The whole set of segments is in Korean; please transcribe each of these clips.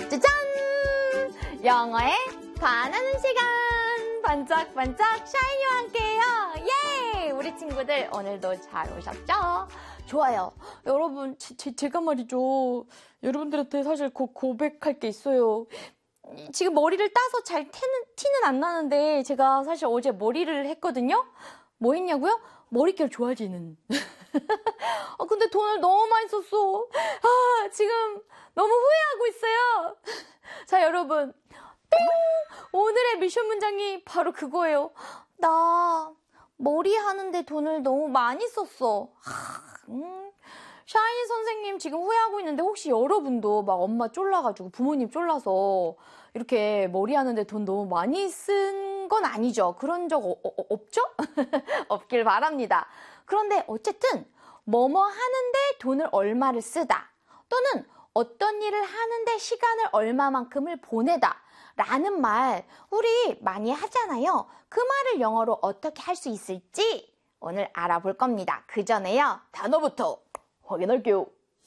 짜잔! 영어의 반하는 시간! 반짝반짝 샤이니와 함께해요. 예! 우리 친구들 오늘도 잘 오셨죠? 좋아요. 여러분, 제가 말이죠. 여러분들한테 사실 곧 고백할 게 있어요. 지금 머리를 따서 잘 티는 안 나는데 제가 사실 어제 머리를 했거든요? 뭐 했냐고요? 머릿결 좋아지는. 근데 돈을 너무 많이 썼어. 지금 너무 후회하고 있어요. 자, 여러분. 띵! 오늘의 미션 문장이 바로 그거예요. 나 머리 하는데 돈을 너무 많이 썼어. 샤이니 선생님 지금 후회하고 있는데 혹시 여러분도 막 엄마 쫄라가지고 부모님 쫄라서 이렇게 머리 하는데 돈 너무 많이 쓴 건 아니죠? 그런 적 없죠? 없길 바랍니다. 그런데 어쨌든 뭐뭐 하는데 돈을 얼마를 쓰다 또는 어떤 일을 하는데 시간을 얼마만큼을 보내다 라는 말 우리 많이 하잖아요. 그 말을 영어로 어떻게 할 수 있을지 오늘 알아볼 겁니다. 그 전에요. 단어부터 확인할게요.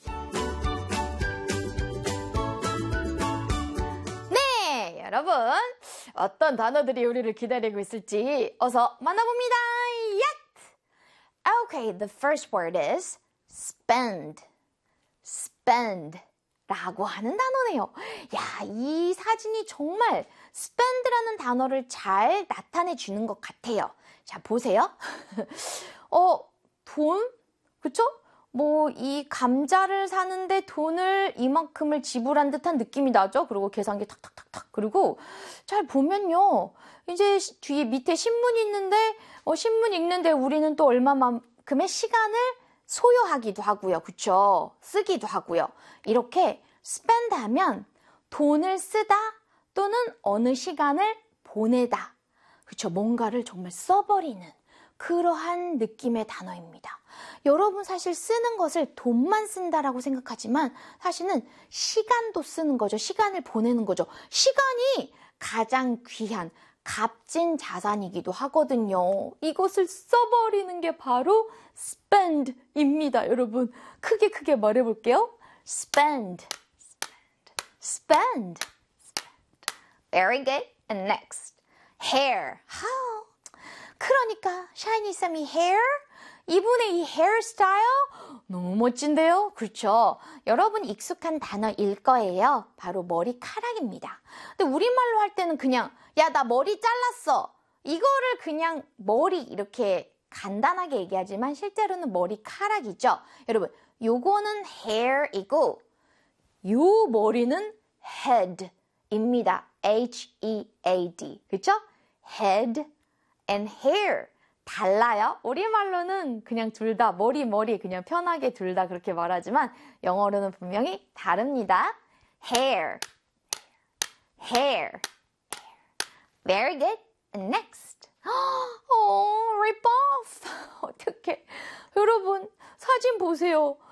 네, 여러분 어떤 단어들이 우리를 기다리고 있을지 어서 만나봅니다. Okay, the first word is spend. spend 라고 하는 단어네요. 야, 이 사진이 정말 spend라는 단어를 잘 나타내 주는 것 같아요. 자, 보세요. 돈? 그쵸? 뭐, 이 감자를 사는데 돈을 이만큼을 지불한 듯한 느낌이 나죠? 그리고 계산기 탁탁탁탁. 그리고 잘 보면요. 이제 뒤에 밑에 신문이 있는데, 신문 읽는데 우리는 또 얼마만큼의 시간을 소요하기도 하고요. 그쵸? 쓰기도 하고요. 이렇게 spend 하면 돈을 쓰다 또는 어느 시간을 보내다. 그쵸? 뭔가를 정말 써버리는 그러한 느낌의 단어입니다. 여러분 사실 쓰는 것을 돈만 쓴다라고 생각하지만 사실은 시간도 쓰는 거죠. 시간을 보내는 거죠. 시간이 가장 귀한 값진 자산이기도 하거든요. 이것을 써버리는 게 바로 spend입니다. 여러분 크게 말해볼게요. spend, spend, spend. Very good. And next, hair. 그러니까 샤이니 쌤이 hair? 이분의 이 헤어스타일 너무 멋진데요? 그렇죠? 여러분 익숙한 단어일 거예요. 바로 머리카락입니다. 근데 우리말로 할 때는 그냥 야, 나 머리 잘랐어. 이거를 그냥 머리 이렇게 간단하게 얘기하지만 실제로는 머리카락이죠. 여러분, 요거는 hair이고 요 머리는 head입니다. H-E-A-D. 그렇죠? head and hair. 달라요. 우리말로는 그냥 둘 다 머리 그냥 편하게 둘 다 그렇게 말하지만 영어로는 분명히 다릅니다. hair, hair. Very good. And next. rip off. 어떡해. 여러분 사진 보세요.